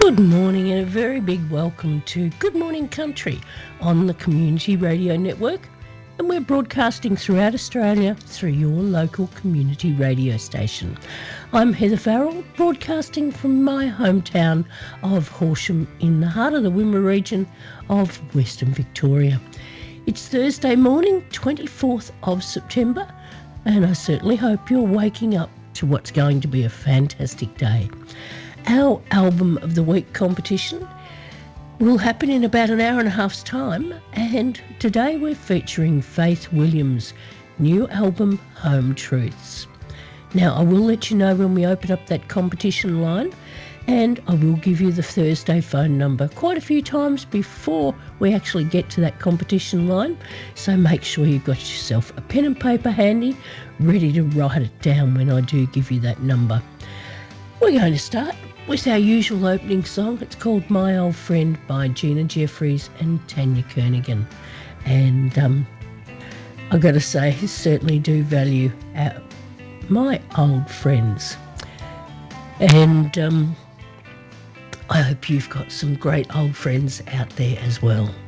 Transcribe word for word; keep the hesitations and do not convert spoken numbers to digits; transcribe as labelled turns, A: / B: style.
A: Good morning and a very big welcome to Good Morning Country on the Community Radio Network, and we're broadcasting throughout Australia through your local community radio station. I'm Heather Farrell, broadcasting from my hometown of Horsham in the heart of the Wimmera region of Western Victoria. It's Thursday morning, twenty-fourth of September, and I certainly hope you're waking up to what's going to be a fantastic day. Our Album of the Week competition will happen in about an hour and a half's time, and today we're featuring Faith Williams' new album, Home Truths. Now, I will let you know when we open up that competition line, and I will give you the Thursday phone number quite a few times before we actually get to that competition line, so make sure you've got yourself a pen and paper handy, ready to write it down when I do give you that number. We're going to start with our usual opening song. It's called My Old Friend by Gina Jeffries and Tanya Kernaghan. And um, I've got to say, I certainly do value our, my old friends. And um, I hope you've got some great old friends out there as well.